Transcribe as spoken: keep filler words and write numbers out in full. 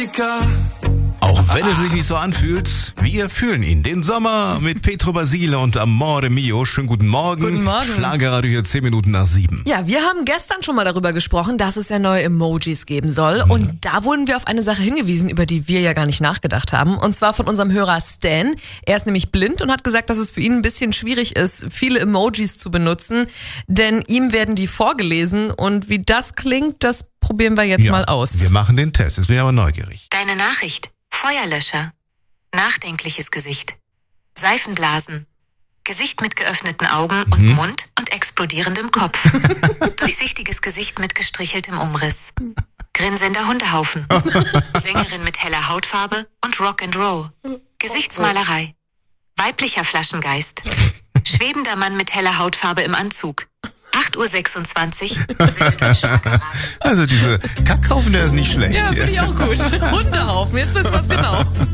Auch wenn es sich nicht so anfühlt, wir fühlen ihn. Den Sommer mit Pietro Basile und Amore Mio. Schönen guten Morgen. Guten Morgen. Schlagerradio hier zehn Minuten nach sieben. Ja, wir haben gestern schon mal darüber gesprochen, dass es ja neue Emojis geben soll. Mhm. Und da wurden wir auf eine Sache hingewiesen, über die wir ja gar nicht nachgedacht haben. Und zwar von unserem Hörer Stan. Er ist nämlich blind und hat gesagt, dass es für ihn ein bisschen schwierig ist, viele Emojis zu benutzen. Denn ihm werden die vorgelesen. Und wie das klingt, das probieren wir jetzt ja, mal aus. Wir machen den Test. Jetzt bin ich aber neugierig. Deine Nachricht. Feuerlöscher. Nachdenkliches Gesicht. Seifenblasen. Gesicht mit geöffneten Augen und Mhm. Mund und explodierendem Kopf. Durchsichtiges Gesicht mit gestricheltem Umriss. Grinsender Hundehaufen. Sängerin mit heller Hautfarbe und Rock'n'Roll. Gesichtsmalerei. Weiblicher Flaschengeist. Schwebender Mann mit heller Hautfarbe im Anzug. acht Uhr sechsundzwanzig. Sendet ein Schlagerradio. Also diese Kackhaufen, der ist nicht schlecht Ja, hier. finde ich auch gut. Hundehaufen, jetzt wissen wir es genau.